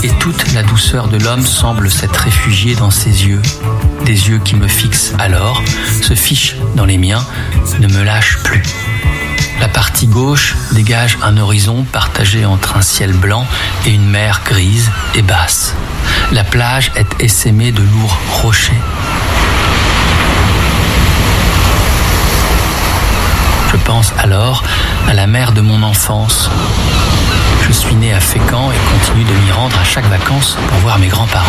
Et toute la douceur de l'homme semble s'être réfugiée dans ses yeux. Des yeux qui me fixent alors, se fichent dans les miens, ne me lâchent plus. La partie gauche dégage un horizon partagé entre un ciel blanc et une mer grise et basse. La plage est essaimée de lourds rochers. Je pense alors à la mer de mon enfance. Je suis né à Fécamp et continue de m'y rendre à chaque vacances pour voir mes grands-parents.